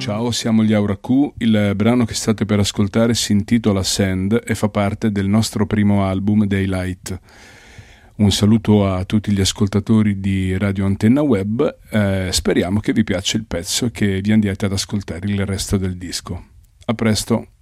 Ciao, siamo gli Aura Q. Il brano che state per ascoltare si intitola Sand e fa parte del nostro primo album Daylight. Un saluto a tutti gli ascoltatori di Radio Antenna Web, speriamo che vi piaccia il pezzo e che vi andiate ad ascoltare il resto del disco. A presto!